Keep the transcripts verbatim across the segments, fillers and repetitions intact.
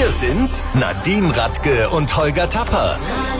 Hier sind Nadine Radke und Holger Tapper.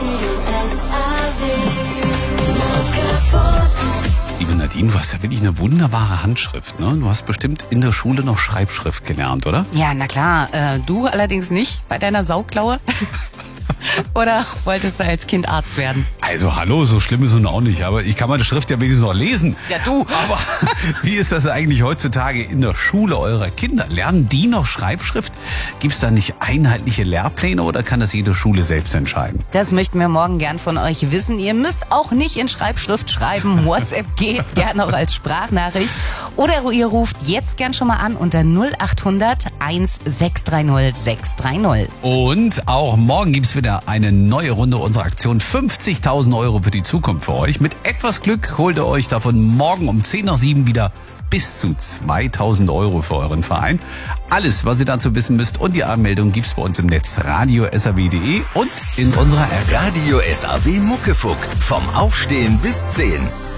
Liebe Nadine, du hast ja wirklich eine wunderbare Handschrift, ne? Du hast bestimmt in der Schule noch Schreibschrift gelernt, oder? Ja, na klar. Äh, du allerdings nicht bei deiner Sauklaue. Oder wolltest du als Kind Arzt werden? Also hallo, so schlimm ist es auch nicht, aber ich kann meine Schrift ja wenigstens noch lesen. Ja, du. Aber wie ist das eigentlich heutzutage in der Schule eurer Kinder? Lernen die noch Schreibschrift? Gibt es da nicht einheitliche Lehrpläne oder kann das jede Schule selbst entscheiden? Das möchten wir morgen gern von euch wissen. Ihr müsst auch nicht in Schreibschrift schreiben. WhatsApp geht gerne auch als Sprachnachricht. Oder ihr ruft jetzt gern schon mal an unter null acht hundert sechs drei null sechs drei null. Und auch morgen gibt es wieder eine neue Runde unserer Aktion. fünfzigtausend Euro für die Zukunft für euch. Mit etwas Glück holt ihr euch davon morgen um zehn nach sieben wieder bis zu zweitausend Euro für euren Verein. Alles, was ihr dazu wissen müsst und die Anmeldung gibt's bei uns im Netz radio s a w punkt d e und in unserer App. Radio S A W Muckefuck. Vom Aufstehen bis zehn.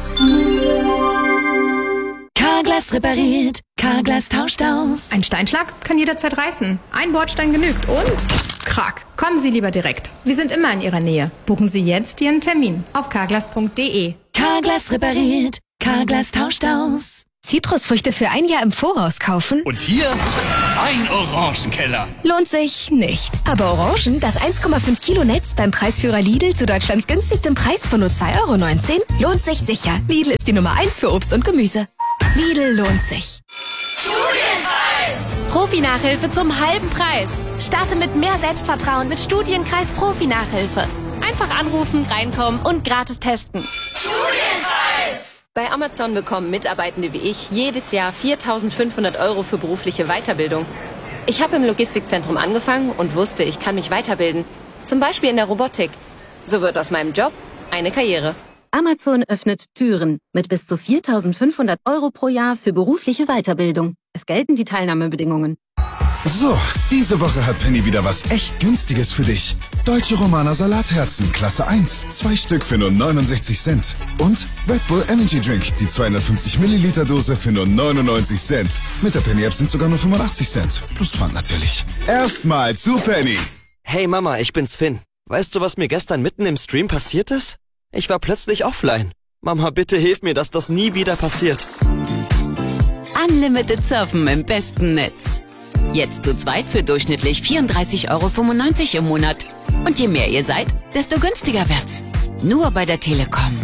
Carglass repariert, Carglass tauscht aus. Ein Steinschlag kann jederzeit reißen. Ein Bordstein genügt und krack. Kommen Sie lieber direkt. Wir sind immer in Ihrer Nähe. Buchen Sie jetzt Ihren Termin auf carglass punkt d e. Carglass repariert, Carglass tauscht aus. Zitrusfrüchte für ein Jahr im Voraus kaufen? Und hier ein Orangenkeller. Lohnt sich nicht. Aber Orangen, das eins Komma fünf Kilo Netz beim Preisführer Lidl zu Deutschlands günstigstem Preis von nur zwei Euro neunzehn, lohnt sich sicher. Lidl ist die Nummer eins für Obst und Gemüse. Lidl lohnt sich. Studienkreis! Profi-Nachhilfe zum halben Preis. Starte mit mehr Selbstvertrauen mit Studienkreis Profi-Nachhilfe. Einfach anrufen, reinkommen und gratis testen. Studienkreis! Bei Amazon bekommen Mitarbeitende wie ich jedes Jahr viertausendfünfhundert Euro für berufliche Weiterbildung. Ich habe im Logistikzentrum angefangen und wusste, ich kann mich weiterbilden. Zum Beispiel in der Robotik. So wird aus meinem Job eine Karriere. Amazon öffnet Türen mit bis zu viertausendfünfhundert Euro pro Jahr für berufliche Weiterbildung. Es gelten die Teilnahmebedingungen. So, diese Woche hat Penny wieder was echt Günstiges für dich. Deutsche Romaner Salatherzen, Klasse eins, zwei Stück für nur neunundsechzig Cent. Und Red Bull Energy Drink, die zweihundertfünfzig Milliliter Dose für nur neunundneunzig Cent. Mit der Penny App sind sogar nur fünfundachtzig Cent. Plus Pfand natürlich. Erstmal zu Penny. Hey Mama, ich bin's Finn. Weißt du, was mir gestern mitten im Stream passiert ist? Ich war plötzlich offline. Mama, bitte hilf mir, dass das nie wieder passiert. Unlimited Surfen im besten Netz. Jetzt zu zweit für durchschnittlich vierunddreißig Euro fünfundneunzig im Monat. Und je mehr ihr seid, desto günstiger wird's. Nur bei der Telekom.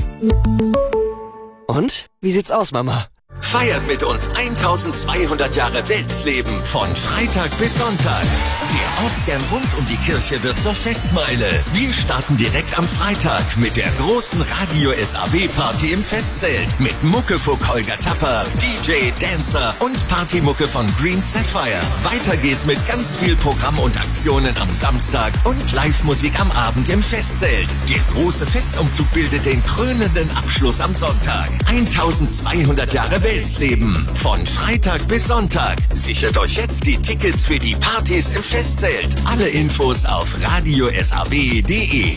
Und? Wie sieht's aus, Mama? Feiert mit uns eintausendzweihundert Jahre Weltsleben von Freitag bis Sonntag. Der Ortskern rund um die Kirche wird zur Festmeile. Wir starten direkt am Freitag mit der großen Radio S A W Party im Festzelt mit Muckefuck Holger Tapper, D J, Dancer und Partymucke von Green Sapphire. Weiter geht's mit ganz viel Programm und Aktionen am Samstag und Live-Musik am Abend im Festzelt. Der große Festumzug bildet den krönenden Abschluss am Sonntag. eintausendzweihundert Jahre Weltsleben. Von Freitag bis Sonntag. Sichert euch jetzt die Tickets für die Partys im Festzelt. Alle Infos auf radio s a w punkt d e.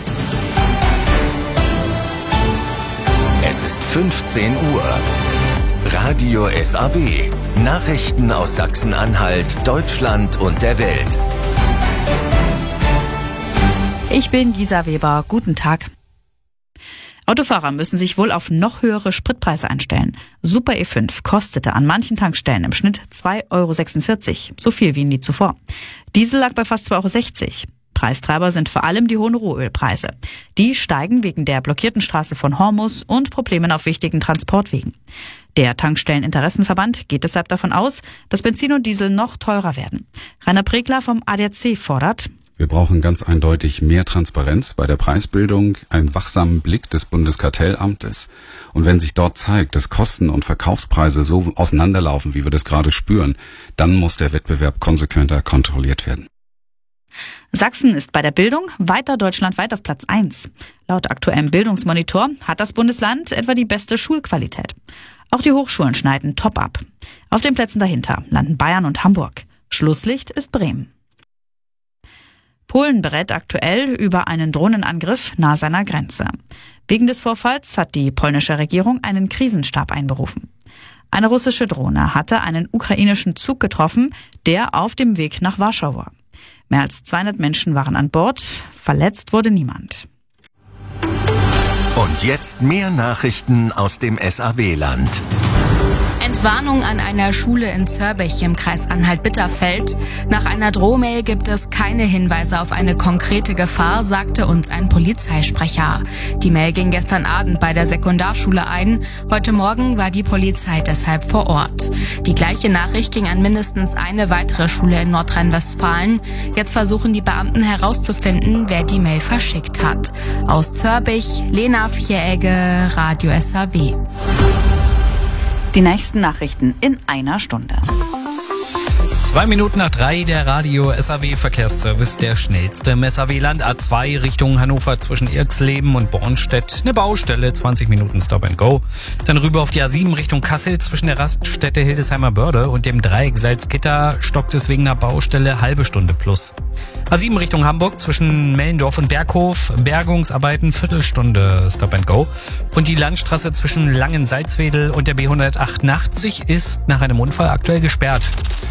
Es ist fünfzehn Uhr. Radio S A W. Nachrichten aus Sachsen-Anhalt, Deutschland und der Welt. Ich bin Gisa Weber. Guten Tag. Autofahrer müssen sich wohl auf noch höhere Spritpreise einstellen. Super E fünf kostete an manchen Tankstellen im Schnitt zwei Euro sechsundvierzig, so viel wie nie zuvor. Diesel lag bei fast zwei Euro sechzig. Preistreiber sind vor allem die hohen Rohölpreise. Die steigen wegen der blockierten Straße von Hormus und Problemen auf wichtigen Transportwegen. Der Tankstelleninteressenverband geht deshalb davon aus, dass Benzin und Diesel noch teurer werden. Rainer Pregler vom A D A C fordert: Wir brauchen ganz eindeutig mehr Transparenz bei der Preisbildung, einen wachsamen Blick des Bundeskartellamtes. Und wenn sich dort zeigt, dass Kosten und Verkaufspreise so auseinanderlaufen, wie wir das gerade spüren, dann muss der Wettbewerb konsequenter kontrolliert werden. Sachsen ist bei der Bildung weiter deutschlandweit auf Platz eins. Laut aktuellem Bildungsmonitor hat das Bundesland etwa die beste Schulqualität. Auch die Hochschulen schneiden top ab. Auf den Plätzen dahinter landen Bayern und Hamburg. Schlusslicht ist Bremen. Polen berät aktuell über einen Drohnenangriff nahe seiner Grenze. Wegen des Vorfalls hat die polnische Regierung einen Krisenstab einberufen. Eine russische Drohne hatte einen ukrainischen Zug getroffen, der auf dem Weg nach Warschau war. Mehr als zweihundert Menschen waren an Bord. Verletzt wurde niemand. Und jetzt mehr Nachrichten aus dem S A W-Land. Entwarnung an einer Schule in Zörbech im Kreis Anhalt-Bitterfeld. Nach einer Drohmail gibt es keine Hinweise auf eine konkrete Gefahr, sagte uns ein Polizeisprecher. Die Mail ging gestern Abend bei der Sekundarschule ein. Heute Morgen war die Polizei deshalb vor Ort. Die gleiche Nachricht ging an mindestens eine weitere Schule in Nordrhein-Westfalen. Jetzt versuchen die Beamten herauszufinden, wer die Mail verschickt hat. Aus Zörbech, Lena Vieregge, Radio S A W. Die nächsten Nachrichten in einer Stunde. Zwei Minuten nach drei, der Radio S A W Verkehrsservice, der schnellste im S A W-Land. A zwei Richtung Hannover zwischen Irxleben und Bornstedt. Eine Baustelle, zwanzig Minuten Stop and Go. Dann rüber auf die A sieben Richtung Kassel zwischen der Raststätte Hildesheimer Börde und dem Dreieck Salzgitter stockt es wegen einer Baustelle halbe Stunde plus. A sieben Richtung Hamburg zwischen Mellendorf und Berghof, Bergungsarbeiten Viertelstunde Stop and Go. Und die Landstraße zwischen Langen-Salzwedel und der B hundertachtundachtzig ist nach einem Unfall aktuell gesperrt.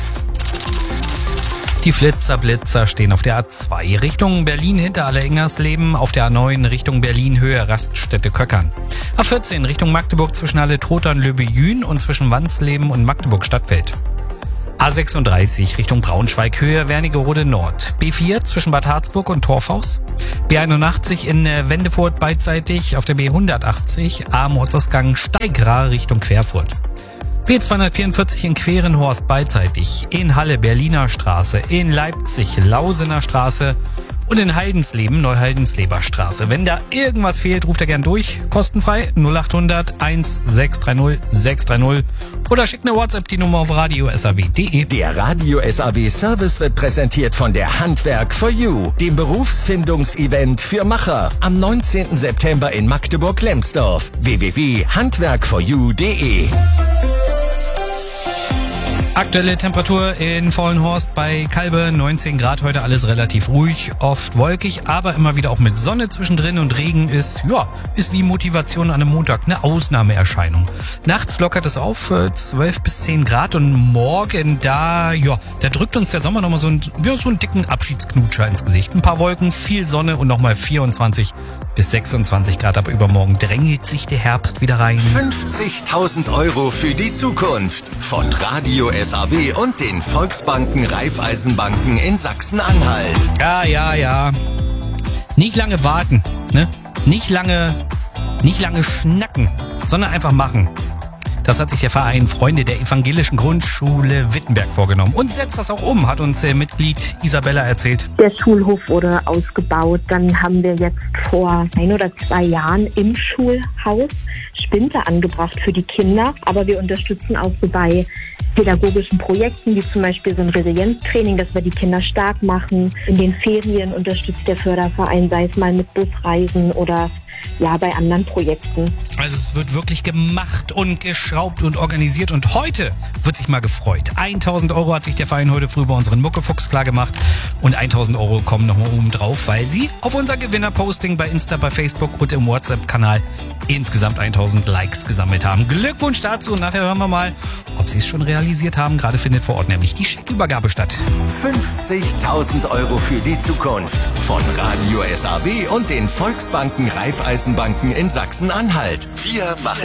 Die Flitzer-Blitzer stehen auf der A zwei Richtung Berlin hinter Allereingersleben, auf der A neun Richtung Berlin Höhe Raststätte Köckern. A vierzehn Richtung Magdeburg zwischen Halle-Trotha und Löbejün und zwischen Wansleben und Magdeburg-Stadtfeld. A sechsunddreißig Richtung Braunschweig Höhe Wernigerode Nord. B vier zwischen Bad Harzburg und Torfhaus. B einundachtzig in Wendefurt beidseitig auf der B hundertachtzig A-Mordsausgang Steigra Richtung Querfurt. B zweihundertvierundvierzig in Querenhorst beidseitig, in Halle Berliner Straße, in Leipzig Lausener Straße und in Heidensleben Neuheidensleber Straße. Wenn da irgendwas fehlt, ruft er gern durch, kostenfrei null acht hundert sechshundert dreißig sechshundertdreißig oder schickt eine WhatsApp die Nummer auf radio s a w punkt de. Der Radio S A W Service wird präsentiert von der Handwerk for You, dem Berufsfindungsevent für Macher, am neunzehnten September in Magdeburg-Lemsdorf. w w w punkt handwerk for you punkt de. Aktuelle Temperatur in Vollenhorst bei Kalbe, neunzehn Grad, heute alles relativ ruhig, oft wolkig, aber immer wieder auch mit Sonne zwischendrin und Regen ist, ja, ist wie Motivation an einem Montag, eine Ausnahmeerscheinung. Nachts lockert es auf, zwölf bis zehn Grad und morgen da, ja, da drückt uns der Sommer nochmal so einen, ja, so einen dicken Abschiedsknutscher ins Gesicht. Ein paar Wolken, viel Sonne und nochmal vierundzwanzig bis sechsundzwanzig Grad, aber übermorgen drängelt sich der Herbst wieder rein. fünfzigtausend Euro für die Zukunft von Radio S A W und den Volksbanken Raiffeisenbanken in Sachsen-Anhalt. Ja, ja, ja. Nicht lange warten, ne? Nicht lange, nicht lange schnacken, sondern einfach machen. Das hat sich der Verein Freunde der evangelischen Grundschule Wittenberg vorgenommen und setzt das auch um, hat uns äh, Mitglied Isabella erzählt. Der Schulhof wurde ausgebaut. Dann haben wir jetzt vor ein oder zwei Jahren im Schulhaus Spinde angebracht für die Kinder. Aber wir unterstützen auch so bei pädagogischen Projekten, wie zum Beispiel so ein Resilienztraining, dass wir die Kinder stark machen. In den Ferien unterstützt der Förderverein, sei es mal mit Busreisen oder ja, bei anderen Projekten. Also es wird wirklich gemacht und geschraubt und organisiert und heute wird sich mal gefreut. tausend Euro hat sich der Verein heute früh bei unseren Muckefuchs klar gemacht und tausend Euro kommen nochmal oben drauf, weil sie auf unser Gewinnerposting bei Insta, bei Facebook und im WhatsApp-Kanal insgesamt tausend Likes gesammelt haben. Glückwunsch dazu und nachher hören wir mal, ob sie es schon realisiert haben. Gerade findet vor Ort nämlich die Scheckübergabe statt. fünfzigtausend Euro für die Zukunft von Radio S A W und den Volksbanken Raiffeisenbanken in Sachsen-Anhalt. Wir machen